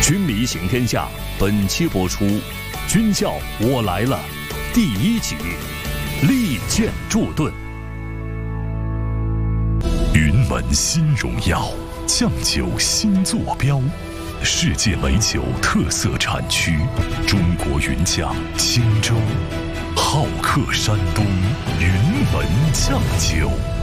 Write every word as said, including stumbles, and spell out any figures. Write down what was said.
军迷行天下本期播出，军校我来了第一集，利剑驻盾。云门新荣耀，酱酒新坐标，世界美酒特色产区，中国云酱青州，好客山东，云门酱酒。